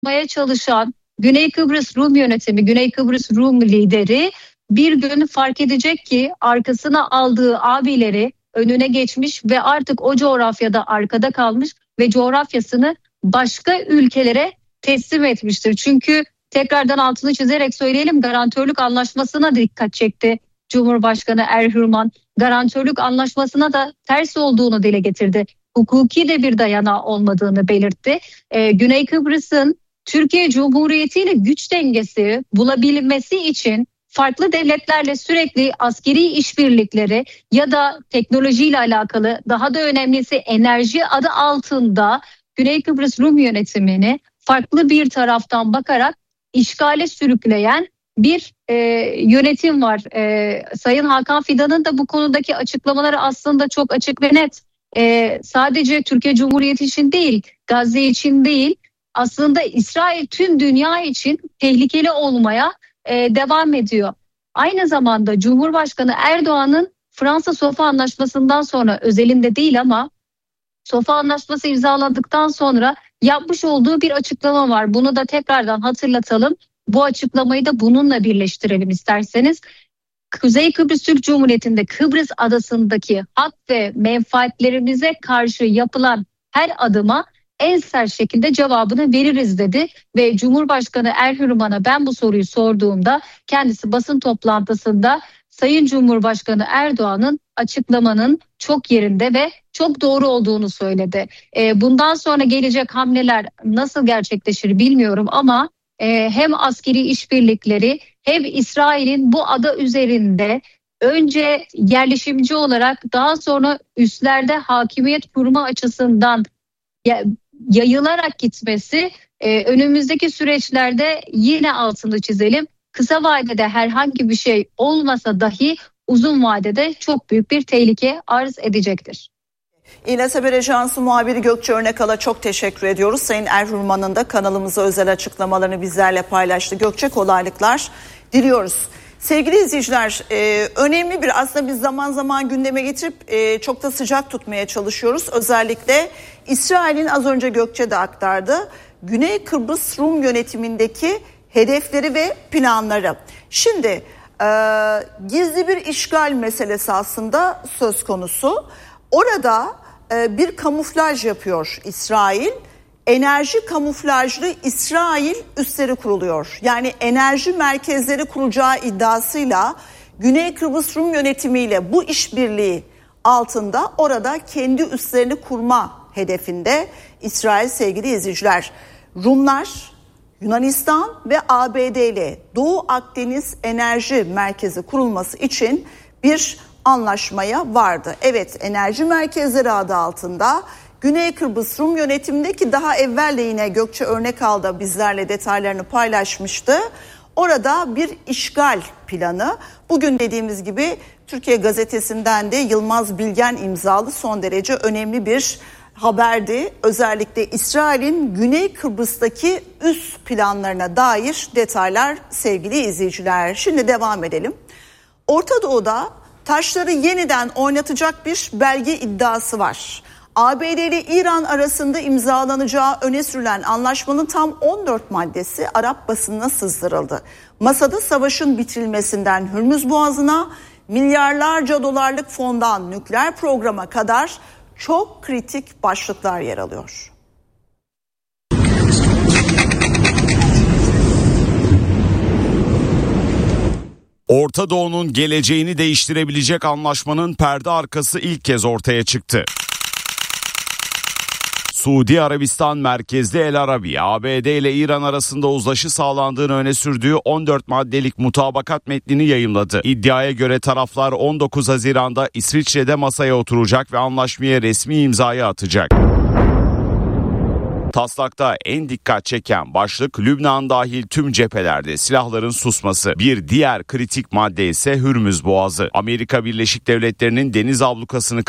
tutmaya çalışan Güney Kıbrıs Rum yönetimi, Güney Kıbrıs Rum lideri bir gün fark edecek ki arkasına aldığı abileri önüne geçmiş ve artık o coğrafyada arkada kalmış ve coğrafyasını başka ülkelere teslim etmiştir. Çünkü tekrardan altını çizerek söyleyelim, garantörlük anlaşmasına dikkat çekti Cumhurbaşkanı Erhürman. Garantörlük anlaşmasına da ters olduğunu dile getirdi. Hukuki de bir dayanağı olmadığını belirtti. Güney Kıbrıs'ın Türkiye Cumhuriyeti ile güç dengesi bulabilmesi için farklı devletlerle sürekli askeri işbirlikleri ya da teknolojiyle alakalı, daha da önemlisi enerji adı altında Güney Kıbrıs Rum yönetimini farklı bir taraftan bakarak işgale sürükleyen bir yönetim var. Sayın Hakan Fidan'ın da bu konudaki açıklamaları aslında çok açık ve net. Sadece Türkiye Cumhuriyeti için değil, Gazze için değil, aslında İsrail tüm dünya için tehlikeli olmaya devam ediyor. Aynı zamanda Cumhurbaşkanı Erdoğan'ın Fransa Sofa Anlaşması'ndan sonra, özelinde değil ama Sofa Anlaşması imzaladıktan sonra yapmış olduğu bir açıklama var. Bunu da tekrardan hatırlatalım. Bu açıklamayı da bununla birleştirelim isterseniz. Kuzey Kıbrıs Türk Cumhuriyeti'nde Kıbrıs adasındaki hak ve menfaatlerimize karşı yapılan her adıma en sert şekilde cevabını veririz dedi. Ve Cumhurbaşkanı Erhürman'a ben bu soruyu sorduğumda kendisi basın toplantısında Sayın Cumhurbaşkanı Erdoğan'ın açıklamanın çok yerinde ve çok doğru olduğunu söyledi. Bundan sonra gelecek hamleler nasıl gerçekleşir bilmiyorum ama hem askeri işbirlikleri hem İsrail'in bu ada üzerinde önce yerleşimci olarak daha sonra üslerde hakimiyet kurma açısından yayılarak gitmesi önümüzdeki süreçlerde, yine altını çizelim, kısa vadede herhangi bir şey olmasa dahi uzun vadede çok büyük bir tehlike arz edecektir. İlyas Haber Ajansı muhabiri Gökçe Örnekal'a çok teşekkür ediyoruz. Sayın Erhürman'ın da kanalımıza özel açıklamalarını bizlerle paylaştı. Gökçe, kolaylıklar diliyoruz. Sevgili izleyiciler, önemli bir, aslında biz zaman zaman gündeme getirip çok da sıcak tutmaya çalışıyoruz. Özellikle İsrail'in, az önce Gökçe de aktardı, Güney Kıbrıs Rum yönetimindeki hedefleri ve planları. Şimdi gizli bir işgal meselesi aslında söz konusu. Orada bir kamuflaj yapıyor İsrail. Enerji kamuflajlı İsrail üsleri kuruluyor. Yani enerji merkezleri kuracağı iddiasıyla Güney Kıbrıs Rum yönetimiyle bu işbirliği altında orada kendi üslerini kurma hedefinde İsrail, sevgili izleyiciler. Rumlar Yunanistan ve ABD ile Doğu Akdeniz Enerji Merkezi kurulması için bir anlaşmaya vardı. Evet, enerji merkezleri adı altında Güney Kıbrıs Rum yönetimindeki, daha evvel de yine Gökçe Örnekal'da bizlerle detaylarını paylaşmıştı. Orada bir işgal planı. Bugün dediğimiz gibi Türkiye Gazetesi'nden de Yılmaz Bilgen imzalı son derece önemli bir haberdi. Özellikle İsrail'in Güney Kıbrıs'taki üs planlarına dair detaylar, sevgili izleyiciler. Şimdi devam edelim. Orta Doğu'da taşları yeniden oynatacak bir belge iddiası var. ABD ile İran arasında imzalanacağı öne sürülen anlaşmanın tam 14 maddesi Arap basınına sızdırıldı. Masada savaşın bitirilmesinden Hürmüz Boğazı'na, milyarlarca dolarlık fondan nükleer programa kadar çok kritik başlıklar yer alıyor. Orta Doğu'nun geleceğini değiştirebilecek anlaşmanın perde arkası ilk kez ortaya çıktı. Suudi Arabistan merkezli El Arabi, ABD ile İran arasında uzlaşı sağlandığını öne sürdüğü 14 maddelik mutabakat metnini yayımladı. İddiaya göre taraflar 19 Haziran'da İsviçre'de masaya oturacak ve anlaşmaya resmi imzayı atacak. Taslakta en dikkat çeken başlık Lübnan dahil tüm cephelerde silahların susması. Bir diğer kritik madde ise Hürmüz Boğazı. Amerika Birleşik Devletleri'nin deniz ablukasını